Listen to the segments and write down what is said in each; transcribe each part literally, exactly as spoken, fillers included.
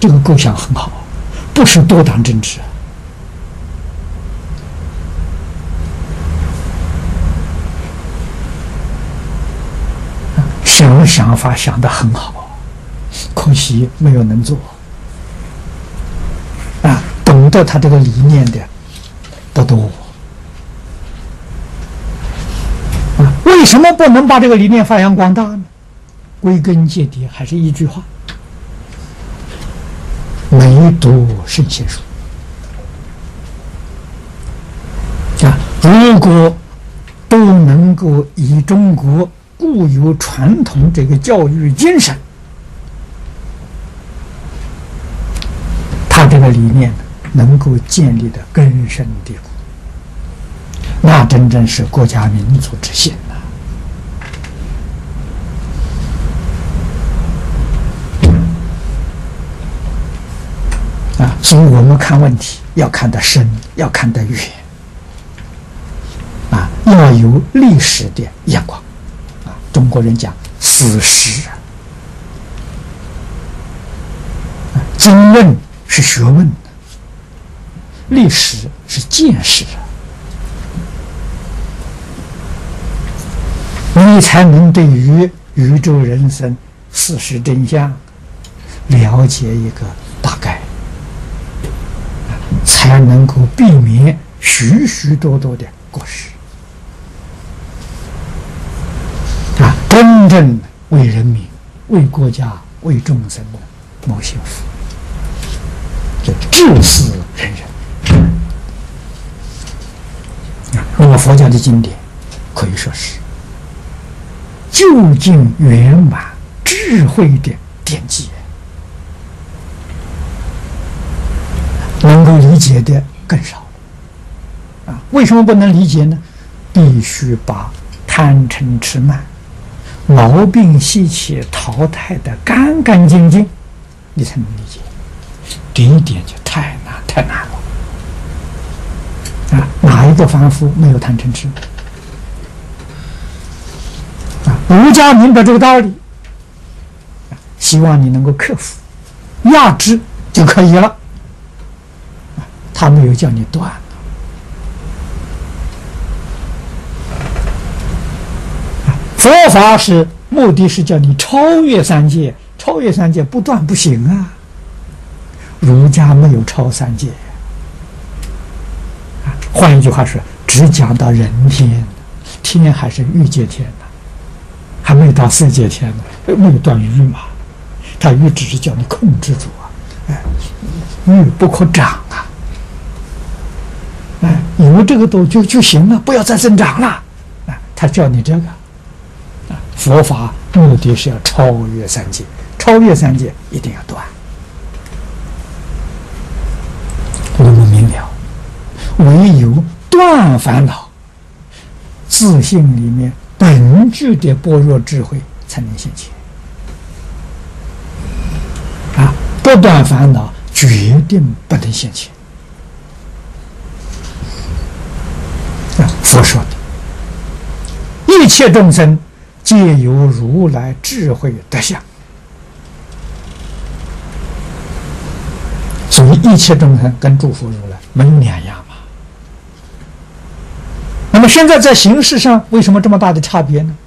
这个构想很好，不是多党政治。想想法想得很好，可惜没有能做。啊，懂得他这个理念的不多。啊，为什么不能把这个理念发扬光大呢？归根结底还是一句话：没读圣贤书。啊，如果都能够以中国固有传统这个教育精神，他这个理念能够建立的根深蒂固，那真正是国家民族之幸啊！啊，所以我们看问题要看得深，要看得远，啊，要有历史的眼光。中国人讲史实，经论是学问，历史是见识，你才能对于宇宙人生事实真相了解一个大概，才能够避免许许多多的过失。啊，真正为人民、为国家、为众生的谋幸福，这治世仁人。啊，如果佛教的经典可以说是究竟圆满智慧的典籍，能够理解的更少。啊，为什么不能理解呢？必须把贪嗔痴慢毛病习气淘汰的干干净净，你才能理解。这一点就太难太难了啊！哪一个凡夫没有贪嗔痴？啊，儒家明白这个道理，希望你能够克服、压制就可以了。啊，他没有叫你断。佛法是目的是叫你超越三界，超越三界不断不行啊。儒家没有超三界，啊，换一句话说，只讲到人天，天还是欲界天呢，还没有到色界天呢，没有断欲嘛。他欲只是叫你控制住啊，哎，欲不可长啊，哎，有这个都就就行了，不要再增长了，啊，他叫你这个。佛法目的是要超越三界，超越三界一定要断。我们明了，唯有断烦恼，自信里面本具的般若智慧才能现前。啊，不断烦恼，决定不能现前。啊，佛说的，一切众生皆由如来智慧德相，所以一切众生跟诸佛如来没有两样嘛。那么现在在形式上为什么这么大的差别呢？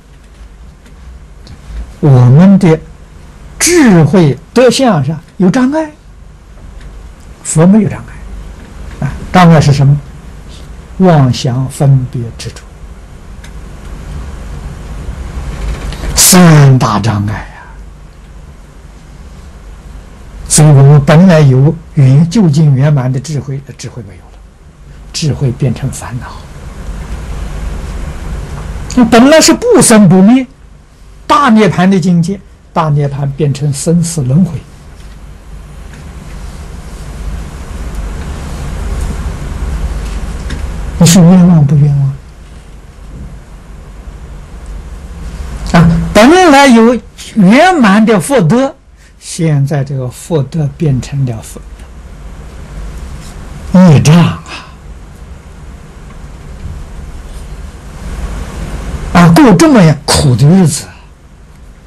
我们的智慧德相上有障碍，佛没有障碍啊。障碍是什么？妄想分别执着。三大障碍啊！所以我们本来有圆究竟圆满的智慧，智慧没有了，智慧变成烦恼。本来是不生不灭大涅槃的境界，大涅槃变成生死轮回。你是冤枉不冤枉？本来有圆满的福德，现在这个福德变成了福业障啊！啊，过这么样苦的日子。